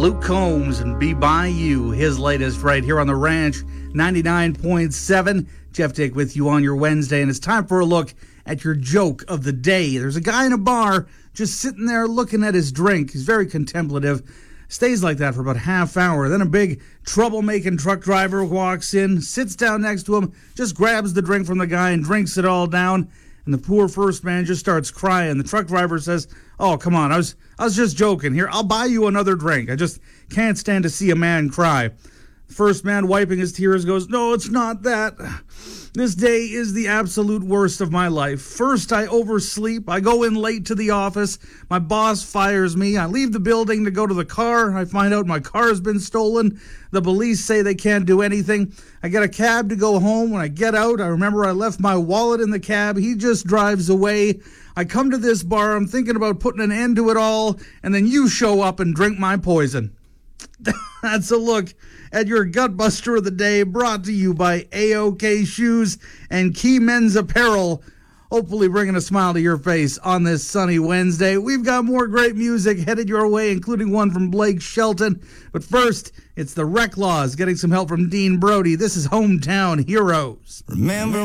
Luke Combs and Be By You, his latest right here on The Ranch, 99.7. Jeff Dick with you on your Wednesday, and it's time for a look at your joke of the day. There's a guy in a bar just sitting there looking at his drink. He's very contemplative. Stays like that for about a half hour. Then a big troublemaking truck driver walks in, sits down next to him, just grabs the drink from the guy and drinks it all down. And the poor first man just starts crying. The truck driver says, "Oh, come on, I was just joking. Here, I'll buy you another drink. I just can't stand to see a man cry." The first man, wiping his tears, goes, "No, it's not that. This day is the absolute worst of my life. First, I oversleep. I go in late to the office. My boss fires me. I leave the building to go to the car. I find out my car has been stolen. The police say they can't do anything. I get a cab to go home. When I get out, I remember I left my wallet in the cab. He just drives away. I come to this bar. I'm thinking about putting an end to it all. And then you show up and drink my poison." That's a look at your Gutbuster of the day, brought to you by A-OK Shoes and Key Men's Apparel. Hopefully bringing a smile to your face on this sunny Wednesday. We've got more great music headed your way, including one from Blake Shelton. But first, it's the Reclaws getting some help from Dean Brody. This is Hometown Heroes. Remember